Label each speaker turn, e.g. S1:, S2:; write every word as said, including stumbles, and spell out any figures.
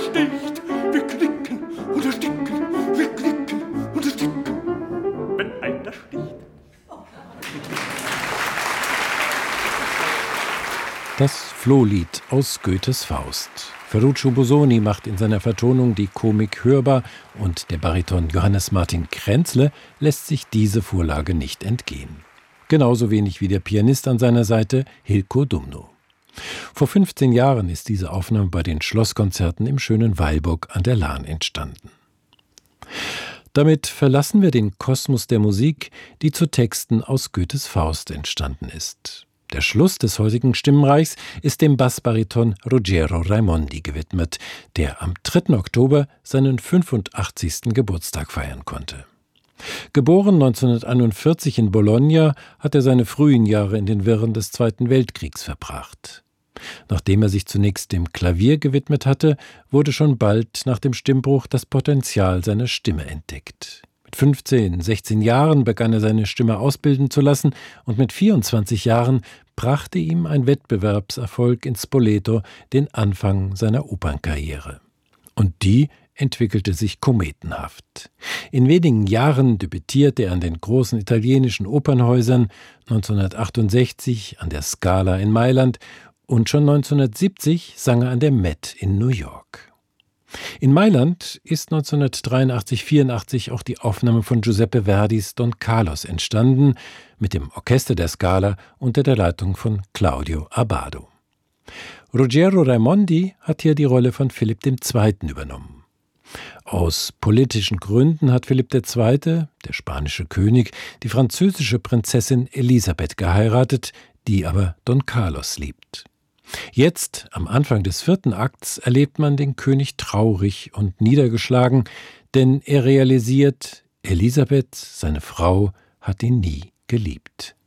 S1: steht. Wir knicken und ersticken, wir knicken und ersticken, wenn einer steht.
S2: Das Flohlied aus Goethes Faust. Ferruccio Busoni macht in seiner Vertonung die Komik hörbar und der Bariton Johannes Martin Kränzle lässt sich diese Vorlage nicht entgehen. Genauso wenig wie der Pianist an seiner Seite, Hilko Dumno. Vor fünfzehn Jahren ist diese Aufnahme bei den Schlosskonzerten im schönen Weilburg an der Lahn entstanden. Damit verlassen wir den Kosmos der Musik, die zu Texten aus Goethes Faust entstanden ist. Der Schluss des heutigen Stimmenreichs ist dem Bassbariton Ruggero Raimondi gewidmet, der am dritten Oktober seinen fünfundachtzigsten Geburtstag feiern konnte. Geboren neunzehnhunderteinundvierzig in Bologna, hat er seine frühen Jahre in den Wirren des Zweiten Weltkriegs verbracht. Nachdem er sich zunächst dem Klavier gewidmet hatte, wurde schon bald nach dem Stimmbruch das Potenzial seiner Stimme entdeckt. Mit fünfzehn, sechzehn Jahren begann er seine Stimme ausbilden zu lassen und mit vierundzwanzig Jahren brachte ihm ein Wettbewerbserfolg in Spoleto den Anfang seiner Opernkarriere. Und die entwickelte sich kometenhaft. In wenigen Jahren debütierte er an den großen italienischen Opernhäusern, neunzehnhundertachtundsechzig an der Scala in Mailand und schon neunzehnhundertsiebzig sang er an der Met in New York. In Mailand ist neunzehnhundertdreiundachtzig vierundachtzig auch die Aufnahme von Giuseppe Verdis Don Carlos entstanden, mit dem Orchester der Scala unter der Leitung von Claudio Abbado. Ruggero Raimondi hat hier die Rolle von Philipp der Zweite übernommen. Aus politischen Gründen hat Philipp der Zweite, der spanische König, die französische Prinzessin Elisabeth geheiratet, die aber Don Carlos liebt. Jetzt, am Anfang des vierten Akts, erlebt man den König traurig und niedergeschlagen, denn er realisiert, Elisabeth, seine Frau, hat ihn nie geliebt.